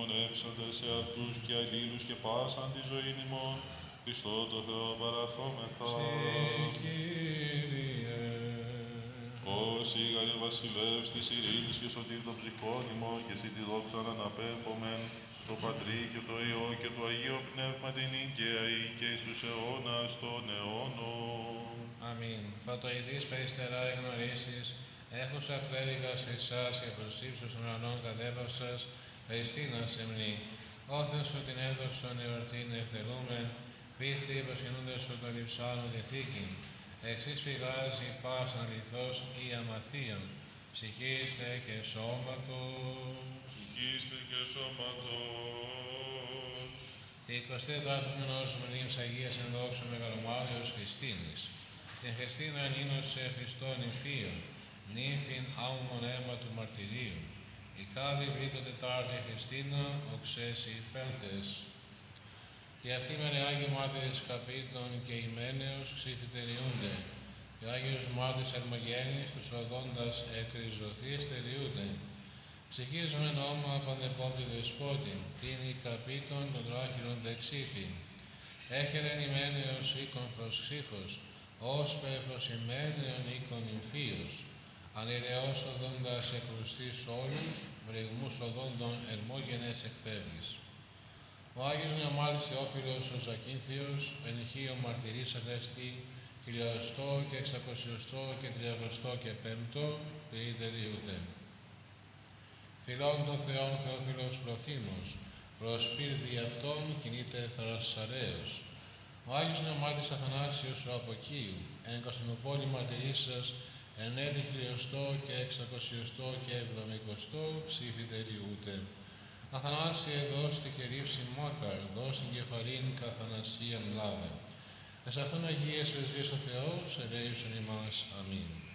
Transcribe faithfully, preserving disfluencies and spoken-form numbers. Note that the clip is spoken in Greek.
μνημονεύσαντες σε αυτούς και αλλήλους και πάσαν τη ζωήν ημών, Χριστό το Θεό παραθόμεθα. Όσοι Άγιε Βασιλεύς της ειρήνης και σωτήρ των ψυχών ημών, και εσύ τη δόξα να αναπέμφομεν, το Πατρί και το Υιό και το Αγίο Πνεύμα την νικαία και εις τους αιώνας των αιώνων. Αμήν. Φατοειδείς περιστερά εγνωρίσεις, έχουσα κλέριγα σε εσάς και προς ύψος των ουρανών κατέβαυσας, Χριστίνα σε μνή. Όθεν σου την έδωσον εορτήν ευθερούμεν, πίστη προσκυνούντες σου των λειψάνων διθήκην. Εξής πηγάζει πάσαν λιθός ή αμαθίων, ψυχήστε και σώματος. Ψυχήστε και σώματος. Η εικοστή τετάρτη μηνός μνήμης Αγίας ενδόξου Μεγαλομάριος Χριστίνης. Την Χριστίνα ενήνωσε Χριστόν νυμφίων, νύμφην άμμον αίμα του μαρτυρίου. Η κάδη βρήτω τετάρτη Χριστίνα, οξέσει πέλτες. Οι αυτοί με Άγιοι μάρτυρες Καπήτων και Ημένεως ξυφιτεριούνται. Οι Άγιος μάρτυρες Ερμογένης, τους οδόντας εκριζωθεί στεριούνται. Ψυχίζομεν όμα παντεπόπτη δεσπότη, τίνη Καπήτων των τράχυρων δεξίφη. Έχερεν Ημένεως οίκον προς ξύφος, όσπε προς Ημένεων οίκον νυμφίος. Ανηρεός οδόντας εκρουστής όλους, βρυγμούς οδόντων ερμόγενες εκφεύγεις. Ο Άγιος Νεομάρτης Θεόφιλος ο Ζακίνθιος, εν ηχείο μαρτυρής ανέστη, χιλιοστό και εξακοσιοστό και τριαγωστό και πέμπτο, ποιητεριούται. Φιλών των Θεών Θεόφιλος προθήμος, προς πύρδι αυτών κινείται θρασσαρέως. Ο Άγιος Νεομάρτης Αθανάσιος ο Αποκίου, εν Κωνσταντινούπολη μαρτυρήσας, εν έτη χιλιοστό και εξακοσιοστό και εβδομηκοστό ψηφιτεριούται. Αθανάσιε δώστη και ρίψη μάκαρ, δώστη κεφαλήν καθανασία μλάδα. Εσ' αυτόν Αγίες Πρεσβείες ο Θεός, ελέησον ημάς. Αμήν.